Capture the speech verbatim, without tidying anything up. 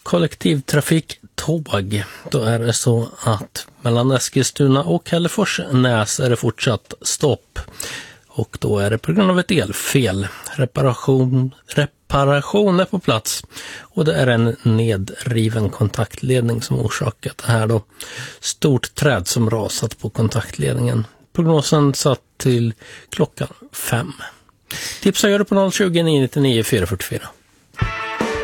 kollektivtrafik tåg. Då är det så att mellan Eskilstuna och Hälleforsnäs är det fortsatt stopp. Och då är det på grund av ett elfel. Reparation, reparation är på plats. Och det är en nedriven kontaktledning som orsakat det här då. Stort träd som rasat på kontaktledningen. Prognosen satt till klockan fem. Tipsa gör det på noll tjugo, nio nio nio, fyra fyra fyra.